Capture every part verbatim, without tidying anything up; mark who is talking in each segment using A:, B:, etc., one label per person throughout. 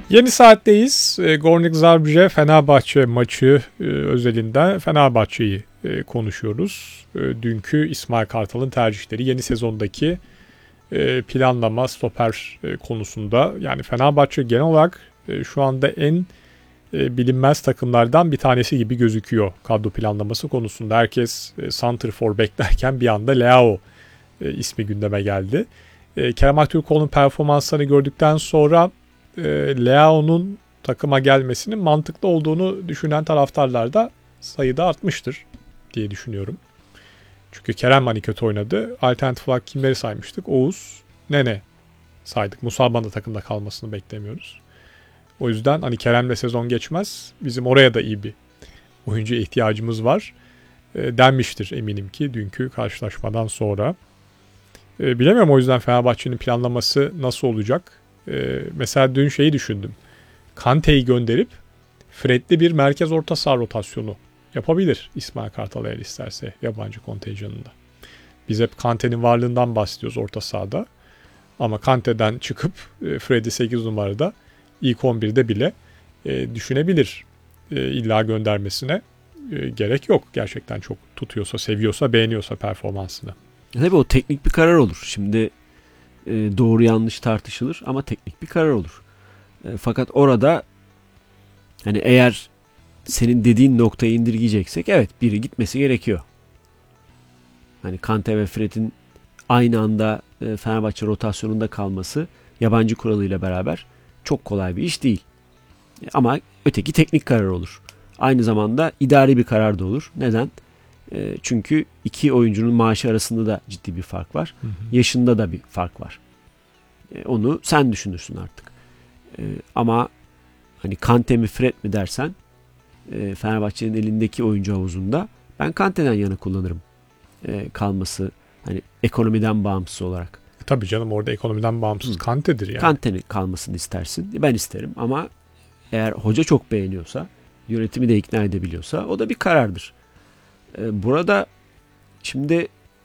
A: Yeni saatteyiz. E, Gornik Zabrze Fenerbahçe maçı e, özelinde Fenerbahçe'yi e, konuşuyoruz. E, dünkü İsmail Kartal'ın tercihleri yeni sezondaki e, planlama stoper e, konusunda. Yani Fenerbahçe genel olarak e, şu anda en e, bilinmez takımlardan bir tanesi gibi gözüküyor kadro planlaması konusunda. Herkes e, santrfor beklerken bir anda Leao e, ismi gündeme geldi. E, Kerem Aktürkoğlu'nun performanslarını gördükten sonra e, Leao'nun takıma gelmesinin mantıklı olduğunu düşünen taraftarlar da sayıda artmıştır diye düşünüyorum. Çünkü Kerem hani kötü oynadı. Alternatif olarak kimleri saymıştık? Oğuz, Nene saydık. Musaba'nın da takımda kalmasını beklemiyoruz. O yüzden hani Kerem'le sezon geçmez. Bizim oraya da iyi bir oyuncuya ihtiyacımız var. E, denmiştir eminim ki dünkü karşılaşmadan sonra. E, bilemiyorum o yüzden Fenerbahçe'nin planlaması nasıl olacak? E, mesela dün şeyi düşündüm. Kante'yi gönderip Fred'li bir merkez orta saha rotasyonu yapabilir İsmail Kartal eğer isterse yabancı kontenjanında. Biz hep Kante'nin varlığından bahsediyoruz orta sahada. Ama Kante'den çıkıp e, Fred'i sekiz numarada ilk on birde bile e, düşünebilir. E, illa göndermesine e, gerek yok. Gerçekten çok tutuyorsa, seviyorsa, beğeniyorsa performansını.
B: Tabii o teknik bir karar olur. Şimdi e, doğru yanlış tartışılır ama teknik bir karar olur. E, fakat orada hani eğer senin dediğin noktayı indirgeyeceksek evet biri gitmesi gerekiyor. Hani Kante ve Fred'in aynı anda e, Fenerbahçe rotasyonunda kalması yabancı kuralıyla beraber çok kolay bir iş değil. E, ama öteki teknik karar olur. Aynı zamanda idari bir karar da olur. Neden? E, çünkü iki oyuncunun maaşı arasında da ciddi bir fark var. Hı hı. Yaşında da bir fark var. E, onu sen düşünürsün artık. E, ama hani Kante mi Fred mi dersen e, Fenerbahçe'nin elindeki oyuncu havuzunda ben Kante'den yana kullanırım. E, kalması hani ekonomiden bağımsız olarak.
A: E, tabii canım orada ekonomiden bağımsız Hı. Kante'dir yani.
B: Kante'nin kalmasını istersin. Ben isterim ama eğer hoca çok beğeniyorsa, yönetimi de ikna edebiliyorsa o da bir karardır. E, burada şimdi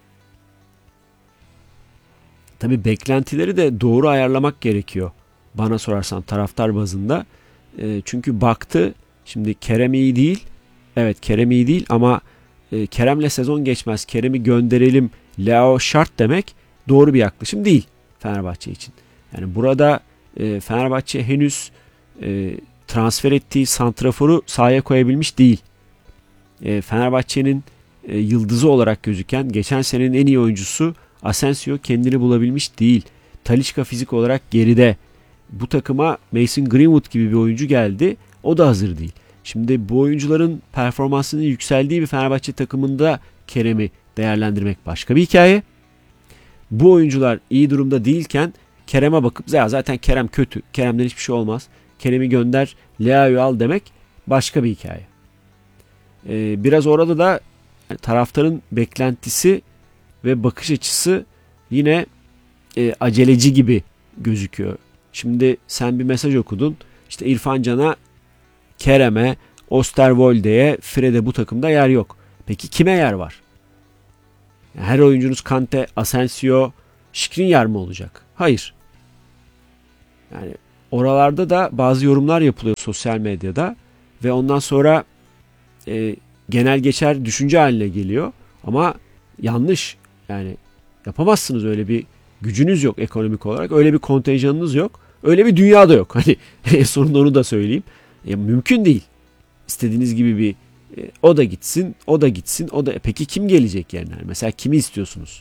B: tabii beklentileri de doğru ayarlamak gerekiyor. Bana sorarsan taraftar bazında. E, çünkü baktı şimdi Kerem iyi değil. Evet Kerem iyi değil ama e, Kerem'le sezon geçmez. Kerem'i gönderelim. Leao şart demek doğru bir yaklaşım değil Fenerbahçe için. Yani burada e, Fenerbahçe henüz e, transfer ettiği santraforu sahaya koyabilmiş değil. E, Fenerbahçe'nin e, yıldızı olarak gözüken geçen senenin en iyi oyuncusu Asensio kendini bulabilmiş değil. Talisca fizik olarak geride. Bu takıma Mason Greenwood gibi bir oyuncu geldi. O da hazır değil. Şimdi bu oyuncuların performansının yükseldiği bir Fenerbahçe takımında Kerem'i değerlendirmek başka bir hikaye. Bu oyuncular iyi durumda değilken Kerem'e bakıp ya zaten Kerem kötü. Kerem'den hiçbir şey olmaz. Kerem'i gönder, Leao'yu al demek başka bir hikaye. Ee, biraz orada da yani taraftarın beklentisi ve bakış açısı yine e, aceleci gibi gözüküyor. Şimdi sen bir mesaj okudun. İşte İrfan Can'a, Kerem'e, Osterwolde'ye, Fred'e bu takımda yer yok. Peki kime yer var? Her oyuncunuz Kante, Asensio, Skriniar mı olacak? Hayır. Yani oralarda da bazı yorumlar yapılıyor sosyal medyada ve ondan sonra e, genel geçer düşünce haline geliyor. Ama yanlış. Yani yapamazsınız, öyle bir gücünüz yok ekonomik olarak. Öyle bir kontenjanınız yok. Öyle bir dünya da yok. Hani sonunda onu da söyleyeyim. Ya, mümkün değil. İstediğiniz gibi bir e, o da gitsin, o da gitsin, o da. E, peki kim gelecek yerine? Mesela kimi istiyorsunuz?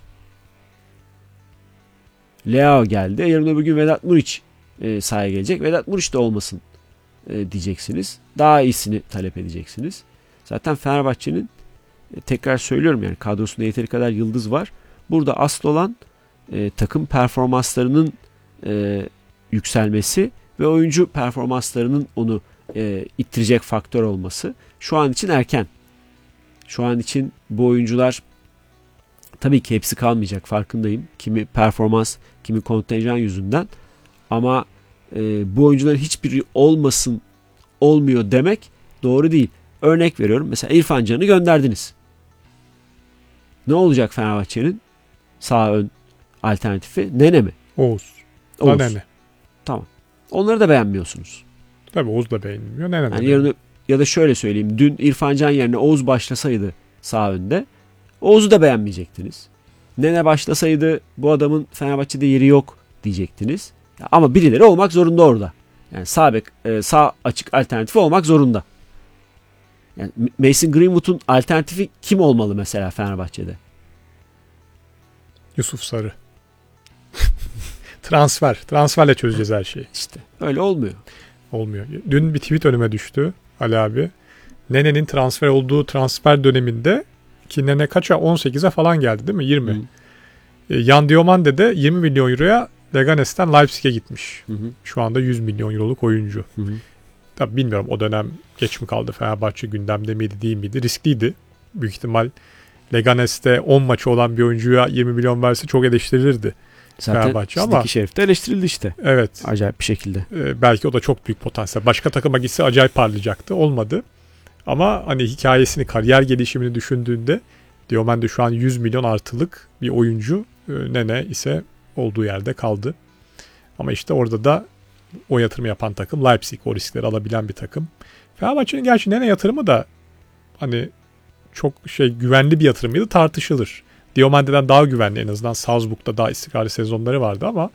B: Leao geldi. Yarın öbür gün Vedat Muriç e, sahaya gelecek. Vedat Muriç de olmasın e, diyeceksiniz. Daha iyisini talep edeceksiniz. Zaten Fenerbahçe'nin e, tekrar söylüyorum yani kadrosunda yeteri kadar yıldız var. Burada asıl olan e, takım performanslarının e, yükselmesi ve oyuncu performanslarının onu e, ittirecek faktör olması. Şu an için erken. Şu an için bu oyuncular tabii ki hepsi kalmayacak, farkındayım. Kimi performans, kimi kontenjan yüzünden. Ama e, bu oyuncuların hiçbiri olmasın, olmuyor demek doğru değil. Örnek veriyorum. Mesela İrfan Can'ı gönderdiniz. Ne olacak Fenerbahçe'nin sağ ön alternatifi? Nene mi?
A: Oğuz.
B: Oğuz.
A: Nene.
B: Tamam. Onları da beğenmiyorsunuz.
A: Tabii Oğuz da beğenilmiyor. Nene de
B: Yani yarın, ya da şöyle söyleyeyim. Dün İrfan Can yerine Oğuz başlasaydı sağ önde, Oğuz'u da beğenmeyecektiniz. Nene başlasaydı bu adamın Fenerbahçe'de yeri yok diyecektiniz. Ama birileri olmak zorunda orada. Yani sağ bek, sağ açık alternatifi olmak zorunda. Yani Mason Greenwood'un alternatifi kim olmalı mesela Fenerbahçe'de?
A: Yusuf Sarı. Transfer. Transferle çözeceğiz her şeyi.
B: İşte öyle olmuyor.
A: Olmuyor. Dün bir tweet önüme düştü Ali abi. Nene'nin transfer olduğu transfer döneminde ki Nene kaça? on sekize falan geldi değil mi? yirmi. Hı. E, Yan Diomande de yirmi milyon euroya Leganes'ten Leipzig'e gitmiş. Hı hı. Şu anda yüz milyon euroluk oyuncu. Hı hı. Tabii bilmiyorum o dönem geç mi kaldı, Fenerbahçe gündemde miydi değil miydi? Riskliydi. Büyük ihtimal Leganes'te on maçı olan bir oyuncuya yirmi milyon verse çok eleştirilirdi.
B: Zaten Sidiki Şerif de eleştirildi işte.
A: Evet.
B: Acayip bir şekilde.
A: Ee, belki o da çok büyük potansiyel. Başka takıma gitse acayip parlayacaktı. Olmadı. Ama hani hikayesini, kariyer gelişimini düşündüğünde Diomande şu an yüz milyon artılık bir oyuncu. Ee, Nene ise olduğu yerde kaldı. Ama işte orada da o yatırım yapan takım Leipzig, o riskleri alabilen bir takım. Fenerbahçe'nin gerçi Nene yatırımı da hani çok şey güvenli bir yatırım mıydı tartışılır. Diomande'den daha güvenli, en azından Salzburg'da daha istikrarlı sezonları vardı ama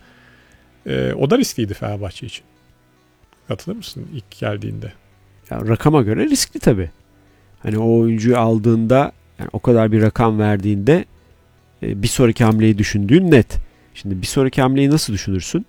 A: e, o da riskliydi Fenerbahçe için. Katılır mısın ilk geldiğinde?
B: Ya, rakama göre riskli tabii. Hani o oyuncuyu aldığında, yani o kadar bir rakam verdiğinde e, bir sonraki hamleyi düşündüğün net. Şimdi bir sonraki hamleyi nasıl düşünürsün?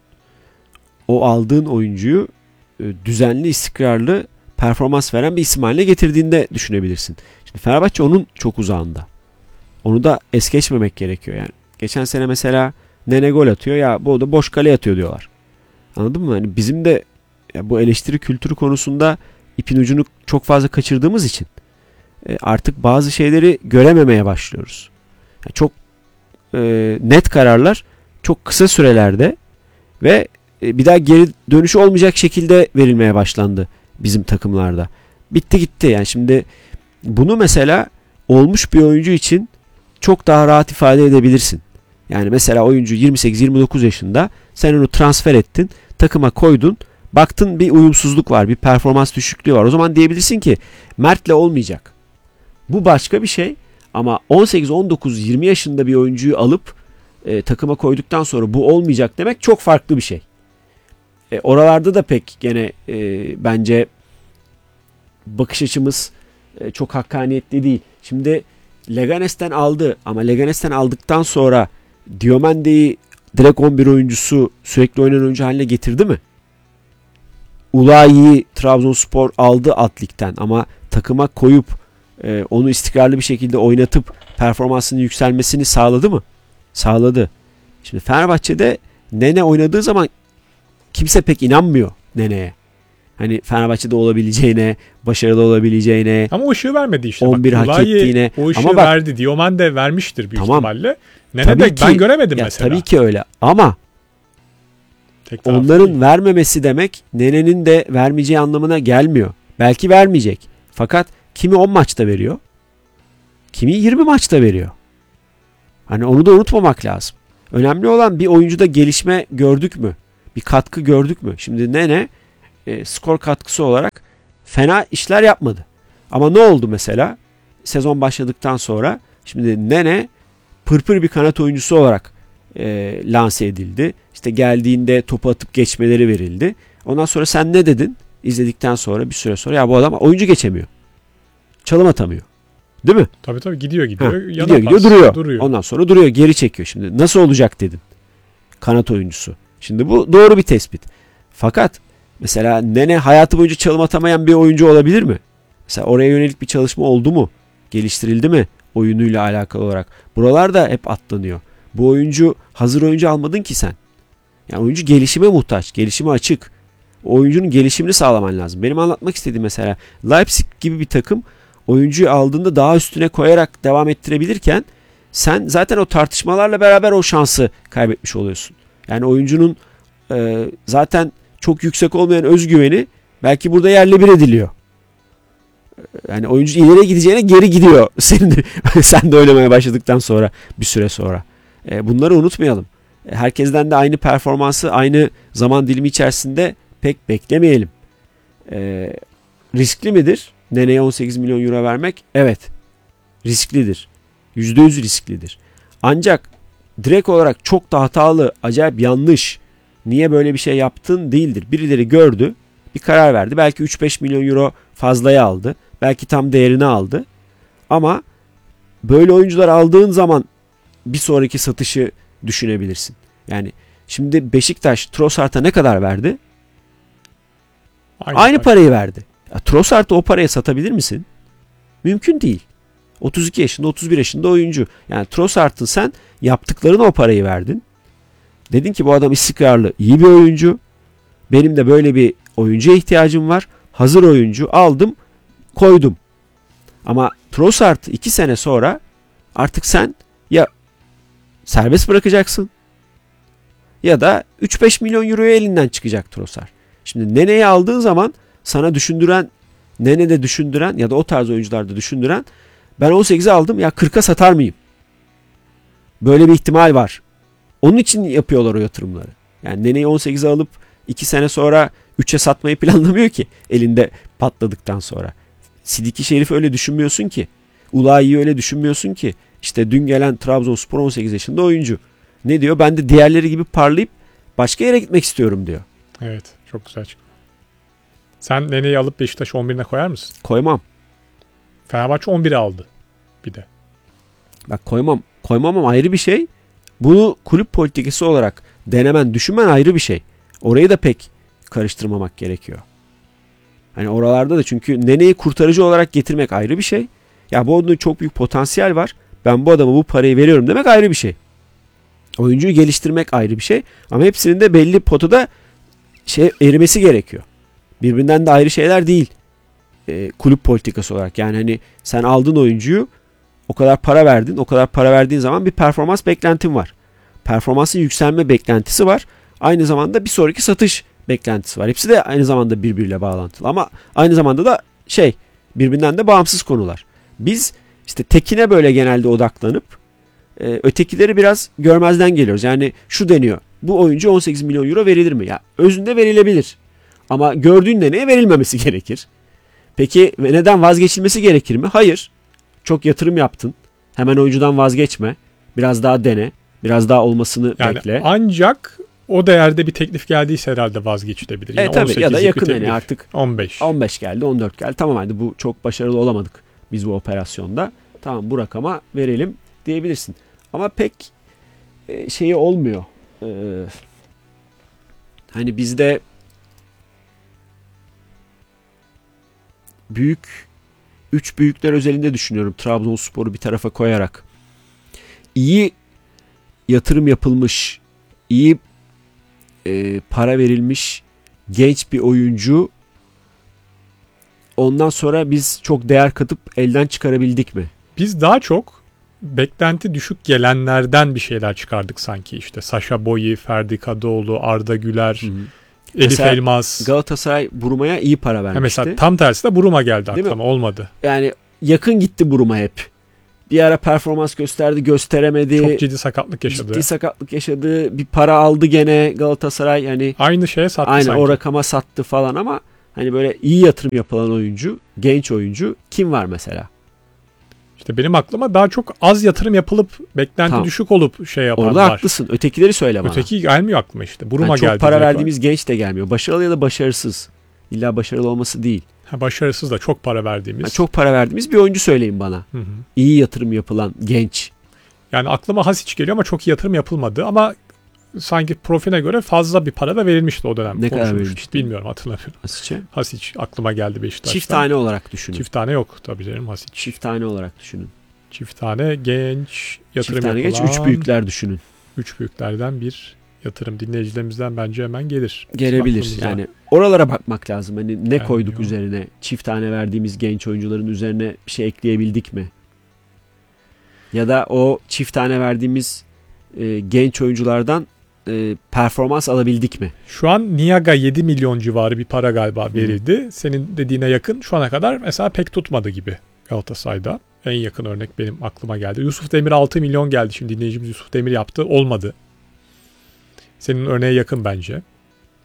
B: O aldığın oyuncuyu e, düzenli, istikrarlı performans veren bir isim haline getirdiğinde düşünebilirsin. Şimdi Fenerbahçe onun çok uzağında. Onu da es geçmemek gerekiyor yani. Geçen sene mesela Nene gol atıyor, ya bu da boş kale atıyor diyorlar. Anladın mı? Yani bizim de ya bu eleştiri kültürü konusunda ipin ucunu çok fazla kaçırdığımız için e, artık bazı şeyleri görememeye başlıyoruz. Yani çok e, net kararlar çok kısa sürelerde ve e, bir daha geri dönüşü olmayacak şekilde verilmeye başlandı bizim takımlarda. Bitti gitti yani. Şimdi bunu mesela olmuş bir oyuncu için çok daha rahat ifade edebilirsin. Yani mesela oyuncu yirmi sekiz yirmi dokuz yaşında, sen onu transfer ettin, takıma koydun, baktın bir uyumsuzluk var, bir performans düşüklüğü var. O zaman diyebilirsin ki Mert'le olmayacak. Bu başka bir şey ama on sekiz on dokuz yirmi yaşında bir oyuncuyu alıp e, takıma koyduktan sonra bu olmayacak demek çok farklı bir şey. E, oralarda da pek gene e, bence bakış açımız e, çok hakkaniyetli değil. Şimdi Leganes'ten aldı ama Leganes'ten aldıktan sonra Diomande'yi direkt on bir oyuncusu, sürekli oynayan oyuncu haline getirdi mi? Ulayi'yi Trabzonspor aldı Atlik'ten ama takıma koyup e, onu istikrarlı bir şekilde oynatıp performansının yükselmesini sağladı mı? Sağladı. Şimdi Fenerbahçe'de Nene oynadığı zaman kimse pek inanmıyor Nene'ye. Hani Fenerbahçe'de olabileceğine, başarılı olabileceğine.
A: Ama o ışığı vermedi işte.
B: on bir bak, hak ettiğine.
A: O ışığı
B: ama bak,
A: verdi. Diomande vermiştir büyük
B: tamam,
A: ihtimalle. Nene de
B: ki,
A: ben göremedim
B: ya,
A: mesela.
B: Tabii ki öyle ama onların değil. Vermemesi demek Nene'nin de vermeyeceği anlamına gelmiyor. Belki vermeyecek. Fakat kimi on maçta veriyor. Kimi yirmi maçta veriyor. Hani onu da unutmamak lazım. Önemli olan bir oyuncuda gelişme gördük mü? Bir katkı gördük mü? Şimdi Nene e, skor katkısı olarak fena işler yapmadı. Ama ne oldu mesela? Sezon başladıktan sonra şimdi Nene pırpır bir kanat oyuncusu olarak e, lanse edildi. İşte geldiğinde topu atıp geçmeleri verildi. Ondan sonra sen ne dedin? İzledikten sonra bir süre sonra ya bu adam oyuncu geçemiyor. Çalım atamıyor. Değil mi?
A: Tabii tabii gidiyor gidiyor.
B: Ha, gidiyor gidiyor duruyor.
A: duruyor.
B: Ondan sonra duruyor, geri çekiyor. Şimdi nasıl olacak dedin? Kanat oyuncusu. Şimdi bu doğru bir tespit. Fakat mesela Nene hayatı boyunca çalım atamayan bir oyuncu olabilir mi? Mesela oraya yönelik bir çalışma oldu mu? Geliştirildi mi? Oyunuyla alakalı olarak. Buralarda hep atlanıyor. Bu oyuncu hazır oyuncu almadın ki sen. Yani oyuncu gelişime muhtaç. Gelişime açık. O oyuncunun gelişimini sağlaman lazım. Benim anlatmak istediğim mesela Leipzig gibi bir takım oyuncuyu aldığında daha üstüne koyarak devam ettirebilirken sen zaten o tartışmalarla beraber o şansı kaybetmiş oluyorsun. Yani oyuncunun e, zaten çok yüksek olmayan özgüveni belki burada yerle bir ediliyor. Yani oyuncu ileriye gideceğine geri gidiyor. Senin de, sen de oynamaya başladıktan sonra bir süre sonra. E, bunları unutmayalım. E, herkesten de aynı performansı aynı zaman dilimi içerisinde pek beklemeyelim. Ee, riskli midir? Nene'ye on sekiz milyon euro vermek? Evet. Risklidir. yüzde yüz risklidir. Ancak direkt olarak çok da hatalı, acayip yanlış, niye böyle bir şey yaptın değildir. Birileri gördü, bir karar verdi. Belki üç beş milyon euro fazlaya aldı. Belki tam değerini aldı. Ama böyle oyuncular aldığın zaman bir sonraki satışı düşünebilirsin. Yani şimdi Beşiktaş Trossard'a ne kadar verdi?
A: Aynı,
B: Aynı parayı verdi. Ya, Trossard'ı o paraya satabilir misin? Mümkün değil. otuz iki yaşında, otuz bir yaşında oyuncu. Yani Trossard'ın sen yaptıklarına o parayı verdin. Dedin ki bu adam istikrarlı, iyi bir oyuncu. Benim de böyle bir oyuncuya ihtiyacım var. Hazır oyuncu aldım, koydum. Ama Trossard iki sene sonra artık sen ya serbest bırakacaksın ya da üç beş milyon euroya elinden çıkacak Trossard. Şimdi Nene'yi aldığın zaman sana düşündüren, Nene'de düşündüren ya da o tarz oyuncularda düşündüren, ben on sekize aldım ya kırka satar mıyım? Böyle bir ihtimal var. Onun için yapıyorlar o yatırımları. Yani Nene'yi on sekize alıp iki sene sonra üçe satmayı planlamıyor ki elinde patladıktan sonra. Sidiki Şerif öyle düşünmüyorsun ki. Ulayi'yi öyle düşünmüyorsun ki. İşte dün gelen Trabzonspor on sekiz yaşında oyuncu. Ne diyor? Ben de diğerleri gibi parlayıp başka yere gitmek istiyorum diyor.
A: Evet. Çok güzel çıktı. Sen Nene'yi alıp Beşiktaş on birine koyar mısın?
B: Koymam.
A: Fenerbahçe on bire aldı bir de.
B: Bak koymam. Koymam ama ayrı bir şey. Bunu kulüp politikası olarak denemen, düşünmen ayrı bir şey. Orayı da pek karıştırmamak gerekiyor. Hani oralarda da çünkü Nene'yi kurtarıcı olarak getirmek ayrı bir şey. Ya bu adamda çok büyük potansiyel var. Ben bu adama bu parayı veriyorum demek ayrı bir şey. Oyuncuyu geliştirmek ayrı bir şey. Ama hepsinin de belli potada şey erimesi gerekiyor. Birbirinden de ayrı şeyler değil. E, kulüp politikası olarak. Yani hani sen aldın oyuncuyu, o kadar para verdin. O kadar para verdiğin zaman bir performans beklentin var. Performansın yükselme beklentisi var. Aynı zamanda bir sonraki satış beklentisi var. Hepsi de aynı zamanda birbiriyle bağlantılı. Ama aynı zamanda da şey, birbirinden de bağımsız konular. Biz işte tekine böyle genelde odaklanıp e, ötekileri biraz görmezden geliyoruz. Yani şu deniyor. Bu oyuncu on sekiz milyon euro verilir mi? Ya özünde verilebilir. Ama gördüğün neye verilmemesi gerekir. Peki neden vazgeçilmesi gerekir mi? Hayır. Çok yatırım yaptın. Hemen oyuncudan vazgeçme. Biraz daha dene. Biraz daha olmasını
A: yani
B: bekle.
A: Ancak o değerde bir teklif geldiyse herhalde vazgeçilebilir.
B: E tabii ya da yakın hani artık
A: on beş.
B: on beş geldi, on dört geldi. Tamam hadi bu çok başarılı olamadık biz bu operasyonda. Tamam bu rakama verelim diyebilirsin. Ama pek e, şeyi olmuyor. Ee, hani bizde büyük üç büyükler özelinde düşünüyorum. Trabzonspor'u bir tarafa koyarak. İyi yatırım yapılmış, iyi e, para verilmiş genç bir oyuncu, ondan sonra biz çok değer katıp elden çıkarabildik mi?
A: Biz daha çok beklenti düşük gelenlerden bir şeyler çıkardık sanki. İşte Sacha Boey, Ferdi Kadıoğlu, Arda Güler, hı hı. Elif mesela Elmas.
B: Galatasaray Buruma'ya iyi para vermişti. Ha
A: mesela tam tersi de Buruma geldi aklıma. Olmadı.
B: Yani yakın gitti Buruma hep. Bir ara performans gösterdi, gösteremedi.
A: Çok ciddi sakatlık yaşadı.
B: Ciddi sakatlık yaşadı. Bir para aldı gene Galatasaray. Yani
A: aynı şeye sattı
B: aynı
A: sanki.
B: O rakama sattı falan ama hani böyle iyi yatırım yapılan oyuncu, genç oyuncu kim var mesela?
A: İşte benim aklıma daha çok az yatırım yapılıp beklenti tamam. düşük olup şey yapanlar.
B: Orada haklısın. Ötekileri söyle bana.
A: Öteki gelmiyor aklıma işte. Buruma
B: yani
A: geldi.
B: Çok para verdiğimiz var. Genç de gelmiyor. Başarılı ya da başarısız. İlla başarılı olması değil.
A: Ha, başarısız da çok para verdiğimiz.
B: Ha, çok para verdiğimiz bir oyuncu söyleyin bana. Hı hı. İyi yatırım yapılan genç.
A: Yani aklıma Hasic geliyor ama çok iyi yatırım yapılmadı. Ama sanki profiline göre fazla bir para da verilmişti o dönem.
B: Ne kadar verilmişti?
A: Bilmiyorum, hatırlamıyorum.
B: Hasic'e?
A: Hasic aklıma geldi Beşiktaş'tan.
B: Çift tane olarak düşünün.
A: Çift tane yok tabii canım Hasic.
B: Çift tane olarak düşünün.
A: Çift tane genç yatırım
B: Çift tane
A: yapılan.
B: genç, üç büyükler düşünün.
A: Üç büyüklerden bir yatırım dinleyicilerimizden bence hemen gelir.
B: Gelebilir. Yani oralara bakmak lazım. Hani ne
A: yani
B: koyduk
A: yok.
B: üzerine? Çift tane verdiğimiz genç oyuncuların üzerine bir şey ekleyebildik mi? Ya da o çift tane verdiğimiz e, genç oyunculardan e, performans alabildik mi?
A: Şu an Niaga yedi milyon civarı bir para galiba verildi. Hmm. Senin dediğine yakın. Şu ana kadar mesela pek tutmadı gibi Galatasaray'da. En yakın örnek benim aklıma geldi. Yusuf Demir altı milyon geldi. Şimdi dinleyicimiz Yusuf Demir yaptı. Olmadı. Senin örneğe yakın bence.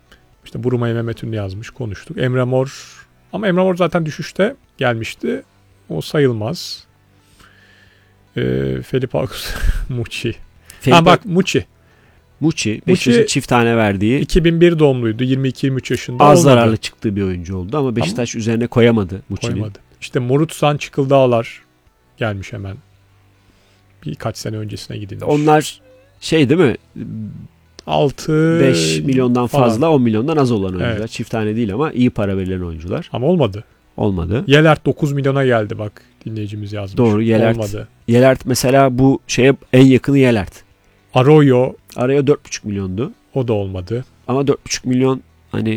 A: İşte Buruma'ya Mehmet Ünlü yazmış, konuştuk. Emre Mor, ama Emre Mor zaten düşüşte gelmişti. O sayılmaz. Ee, Felipe Alkus, Muçi.
B: Felipe,
A: ha bak Muçi.
B: Muçi, Beşiktaş'ın çift tane verdiği.
A: iki bin bir doğumluydu. yirmi iki yirmi üç yaşında.
B: Az
A: olmadı.
B: zararlı çıktığı bir oyuncu oldu ama Beşiktaş ama üzerine koyamadı Muçi'nin.
A: Koymadı. İşte Morutsan, Çıkıldağlar gelmiş hemen. Birkaç sene öncesine gidilmiş.
B: Onlar şey değil mi?
A: altı
B: beş milyondan
A: falan.
B: Fazla, on milyondan az olan oyuncular.
A: Evet.
B: Çift tane değil ama iyi para verilen oyuncular.
A: Ama olmadı.
B: Olmadı.
A: Yelert dokuz milyona geldi bak, dinleyicimiz yazmış.
B: Doğru, Yelert.
A: Olmadı.
B: Yelert mesela bu şeye en yakını Yelert.
A: Arroyo.
B: Araya dört buçuk milyondu.
A: O da olmadı.
B: Ama dört buçuk milyon hani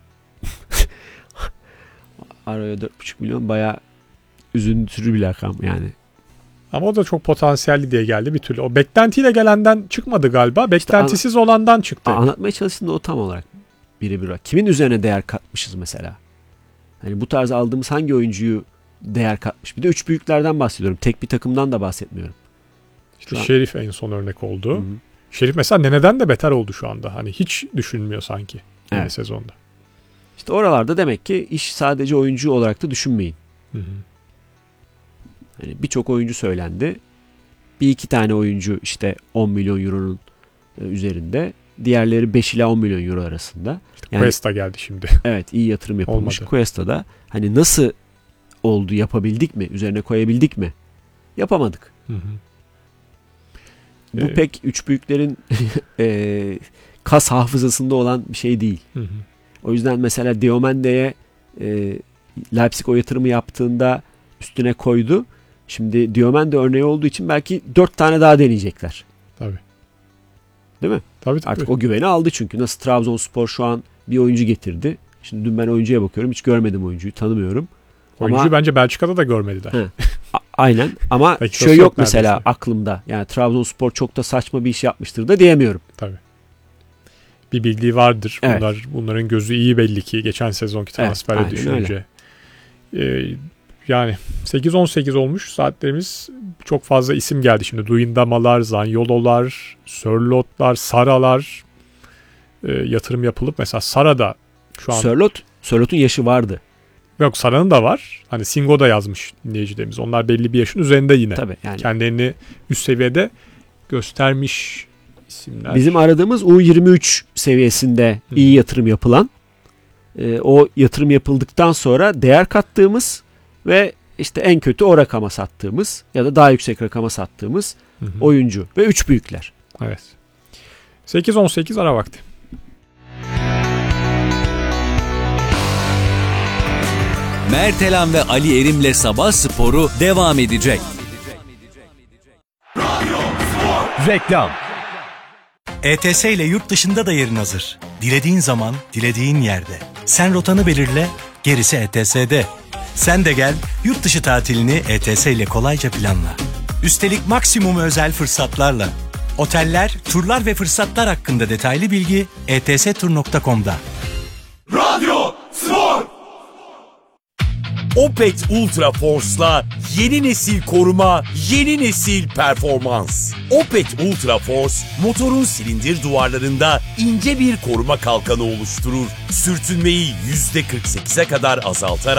B: Araya dört buçuk milyon bayağı üzüntülü bir rakam yani.
A: Ama o da çok potansiyelli diye geldi bir türlü. O beklentiyle gelenden çıkmadı galiba. Beklentisiz işte an- olandan çıktı.
B: Anlatmaya çalıştığında o tam olarak birebir var. Kimin üzerine değer katmışız mesela? Hani bu tarz aldığımız hangi oyuncuyu değer katmış? Bir de üç büyüklerden bahsediyorum. Tek bir takımdan da bahsetmiyorum.
A: İşte
B: an...
A: Şerif en son örnek oldu.
B: Hı-hı.
A: Şerif mesela Nene'den de beter oldu şu anda. Hani hiç düşünmüyor sanki yeni
B: evet.
A: sezonda.
B: İşte oralarda demek ki iş sadece oyuncu olarak da düşünmeyin.
A: Hı hı.
B: Yani birçok oyuncu söylendi. Bir iki tane oyuncu işte on milyon euronun üzerinde. Diğerleri beş ila on milyon euro arasında.
A: İşte
B: yani,
A: Cuesta geldi şimdi.
B: Evet, iyi yatırım yapılmış.
A: Olmadı.
B: Cuesta'da hani nasıl oldu, yapabildik mi? Üzerine koyabildik mi? Yapamadık.
A: Hı hı.
B: Bu
A: ee,
B: pek üç büyüklerin e, kas hafızasında olan bir şey değil.
A: Hı hı.
B: O yüzden mesela Diomende'ye e, Leipzig o yatırımı yaptığında üstüne koydu. Şimdi Diomende örneği olduğu için belki dört tane daha deneyecekler.
A: Tabii.
B: Değil mi?
A: Tabii tabii.
B: Artık o güveni aldı çünkü. Nasıl Trabzonspor şu an bir oyuncu getirdi. Şimdi dün ben oyuncuya bakıyorum. Hiç görmedim oyuncuyu. Tanımıyorum.
A: Oyuncuyu
B: ama,
A: bence Belçika'da da görmediler.
B: He, a- aynen. Ama şey yok, yok mesela neredeyse aklımda. Yani Trabzonspor çok da saçma bir iş yapmıştır da diyemiyorum.
A: Tabii. Bir bildiği vardır.
B: Evet.
A: Bunlar, bunların gözü iyi belli ki geçen sezonki transfere
B: evet,
A: düşününce. Ee, yani sekiz on sekiz olmuş saatlerimiz. Çok fazla isim geldi şimdi. Duyindamalar, Zanyololar, Sörlotlar, Saralar e, yatırım yapılıp mesela Sara'da şu an...
B: Sörlot, Sörlot'un yaşı vardı.
A: Yok, Sara'nın da var. Hani Singo da yazmış dinleyicilerimiz. Onlar belli bir yaşın üzerinde yine.
B: Tabii yani.
A: Kendilerini üst seviyede göstermiş isimler.
B: Bizim aradığımız U yirmi üç seviyesinde Hı. iyi yatırım yapılan, e, o yatırım yapıldıktan sonra değer kattığımız ve işte en kötü o rakama sattığımız ya da daha yüksek rakama sattığımız hı hı. oyuncu ve üç büyükler.
A: Evet. sekiz on sekiz ara vakti.
C: Mertelan ve Ali Erim'le Sabah Sporu devam edecek.
D: Reklam. E T S ile yurt dışında da yerin hazır. Dilediğin zaman, dilediğin yerde. Sen rotanı belirle, gerisi E T S'de. Sen de gel, yurt dışı tatilini E T S ile kolayca planla. Üstelik maksimum özel fırsatlarla. Oteller, turlar ve fırsatlar hakkında detaylı bilgi e t s tur nokta com'da.
E: Radyo Spor.
F: Opet Ultra Force'la yeni nesil koruma, yeni nesil performans. Opet Ultra Force, motorun silindir duvarlarında ince bir koruma kalkanı oluşturur. Sürtünmeyi yüzde kırk sekize kadar azaltarak